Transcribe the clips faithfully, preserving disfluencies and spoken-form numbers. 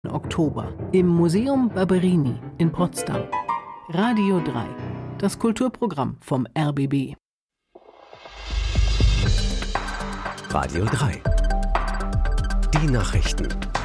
Oktober im Museum Barberini in Potsdam. Radio drei, das Kulturprogramm vom R B B. Radio drei. Die Nachrichten.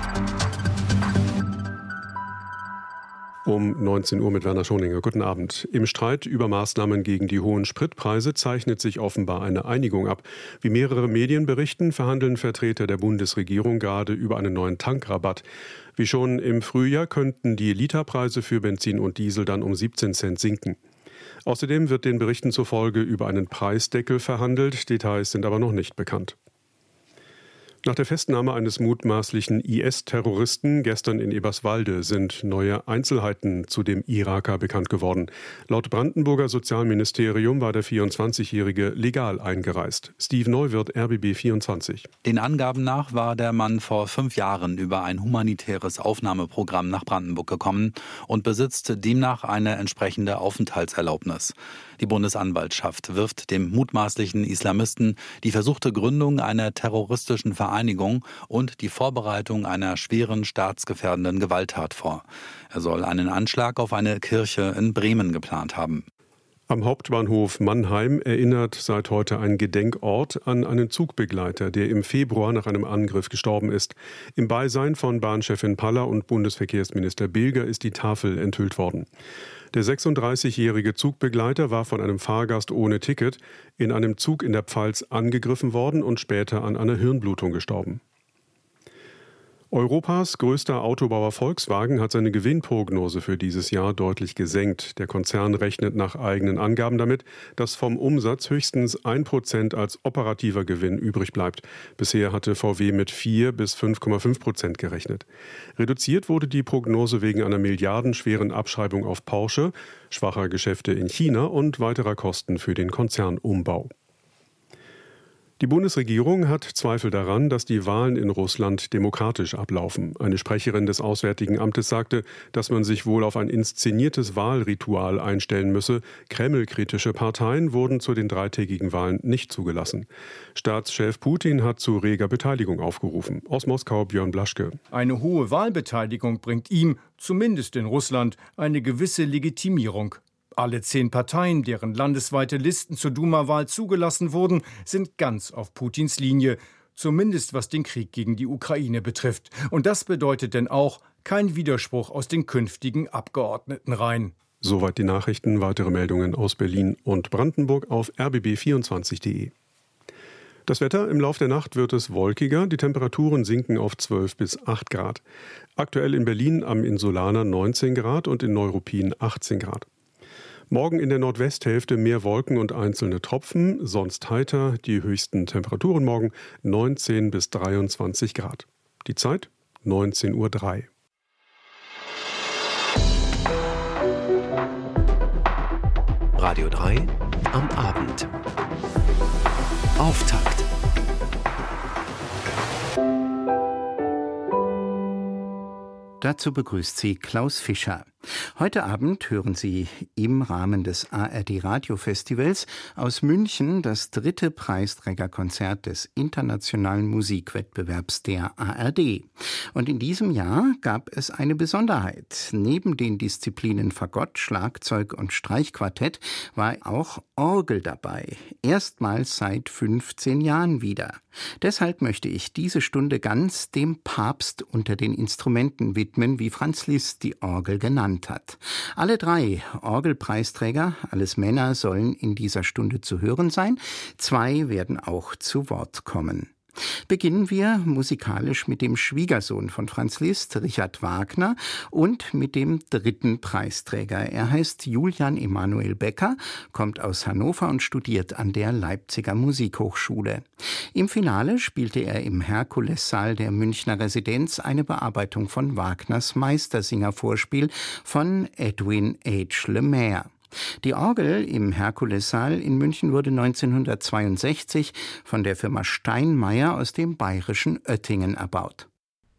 Um neunzehn Uhr mit Werner Schoninger. Guten Abend. Im Streit über Maßnahmen gegen die hohen Spritpreise zeichnet sich offenbar eine Einigung ab. Wie mehrere Medien berichten, verhandeln Vertreter der Bundesregierung gerade über einen neuen Tankrabatt. Wie schon im Frühjahr könnten die Literpreise für Benzin und Diesel dann um siebzehn Cent sinken. Außerdem wird den Berichten zufolge über einen Preisdeckel verhandelt. Details sind aber noch nicht bekannt. Nach der Festnahme eines mutmaßlichen I S-Terroristen gestern in Eberswalde sind neue Einzelheiten zu dem Iraker bekannt geworden. Laut Brandenburger Sozialministerium war der vierundzwanzigjährige legal eingereist. Steve Neuwirth, R B B vierundzwanzig. Den Angaben nach war der Mann vor fünf Jahren über ein humanitäres Aufnahmeprogramm nach Brandenburg gekommen und besitzt demnach eine entsprechende Aufenthaltserlaubnis. Die Bundesanwaltschaft wirft dem mutmaßlichen Islamisten die versuchte Gründung einer terroristischen Vereinigung und die Vorbereitung einer schweren staatsgefährdenden Gewalttat vor. Er soll einen Anschlag auf eine Kirche in Bremen geplant haben. Am Hauptbahnhof Mannheim erinnert seit heute ein Gedenkort an einen Zugbegleiter, der im Februar nach einem Angriff gestorben ist. Im Beisein von Bahnchefin Paller und Bundesverkehrsminister Bilger ist die Tafel enthüllt worden. Der sechsunddreißigjährige Zugbegleiter war von einem Fahrgast ohne Ticket in einem Zug in der Pfalz angegriffen worden und später an einer Hirnblutung gestorben. Europas größter Autobauer Volkswagen hat seine Gewinnprognose für dieses Jahr deutlich gesenkt. Der Konzern rechnet nach eigenen Angaben damit, dass vom Umsatz höchstens ein Prozent als operativer Gewinn übrig bleibt. Bisher hatte V W mit vier bis fünf Komma fünf Prozent gerechnet. Reduziert wurde die Prognose wegen einer milliardenschweren Abschreibung auf Porsche, schwacher Geschäfte in China und weiterer Kosten für den Konzernumbau. Die Bundesregierung hat Zweifel daran, dass die Wahlen in Russland demokratisch ablaufen. Eine Sprecherin des Auswärtigen Amtes sagte, dass man sich wohl auf ein inszeniertes Wahlritual einstellen müsse. Kreml-kritische Parteien wurden zu den dreitägigen Wahlen nicht zugelassen. Staatschef Putin hat zu reger Beteiligung aufgerufen. Aus Moskau Björn Blaschke. Eine hohe Wahlbeteiligung bringt ihm, zumindest in Russland, eine gewisse Legitimierung. Alle zehn Parteien, deren landesweite Listen zur Duma-Wahl zugelassen wurden, sind ganz auf Putins Linie, zumindest was den Krieg gegen die Ukraine betrifft. Und das bedeutet denn auch kein Widerspruch aus den künftigen Abgeordnetenreihen. Soweit die Nachrichten. Weitere Meldungen aus Berlin und Brandenburg auf r b b vierundzwanzig punkt de. Das Wetter: Im Lauf der Nacht wird es wolkiger, die Temperaturen sinken auf zwölf bis acht Grad. Aktuell in Berlin am Insulaner neunzehn Grad und in Neuruppin achtzehn Grad. Morgen in der Nordwesthälfte mehr Wolken und einzelne Tropfen, sonst heiter, die höchsten Temperaturen morgen neunzehn bis dreiundzwanzig Grad. Die Zeit neunzehn Uhr drei. Radio drei am Abend. Auftakt. Dazu begrüßt Sie Klaus Fischer. Heute Abend hören Sie im Rahmen des A R D-Radio-Festivals aus München das dritte Preisträgerkonzert des internationalen Musikwettbewerbs der A R D. Und in diesem Jahr gab es eine Besonderheit. Neben den Disziplinen Fagott, Schlagzeug und Streichquartett war auch Orgel dabei. Erstmals seit fünfzehn Jahren wieder. Deshalb möchte ich diese Stunde ganz dem Papst unter den Instrumenten widmen, wie Franz Liszt die Orgel genannt hat. Alle drei Orgelpreisträger, alles Männer, sollen in dieser Stunde zu hören sein. Zwei werden auch zu Wort kommen. Beginnen wir musikalisch mit dem Schwiegersohn von Franz Liszt, Richard Wagner, und mit dem dritten Preisträger. Er heißt Julian Emanuel Becker, kommt aus Hannover und studiert an der Leipziger Musikhochschule. Im Finale spielte er im Herkulessaal der Münchner Residenz eine Bearbeitung von Wagners Meistersinger-Vorspiel von Edwin H. Lemaire. Die Orgel im Herkulessaal in München wurde neunzehnhundertzweiundsechzig von der Firma Steinmeier aus dem bayerischen Oettingen erbaut.